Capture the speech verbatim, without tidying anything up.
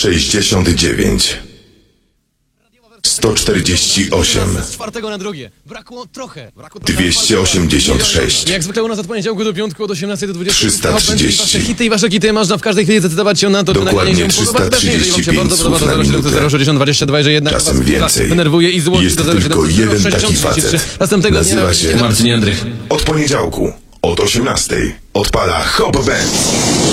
sześćdziesiąt dziewięć, sto czterdzieści osiem, Z czwartego na drugie. Brakło trochę. Brakło dwieście osiemdziesiąt sześć, Jak zwykle u nas od poniedziałku do piątku od osiemnastej do dwudziestej. trzysta trzydzieści. Wasze hity i wasze kity można w każdej chwili zdecydować się na to, czy Dokładnie nagranie się podoba. trzysta trzydzieści Jeżeli wam się pięć bardzo podoba, słów na to zero siedem minutę. sześćdziesiąt dwadzieścia dwa, jeżeli jednak Czasem was więcej. denerwuje i złości, Jest to zero siedem tylko jeden taki sześćdziesiąt trzydzieści trzy. facet. Następnego dnia Nazywa się Marcin Jędrych. Od poniedziałku, od osiemnastej odpala Hop Band.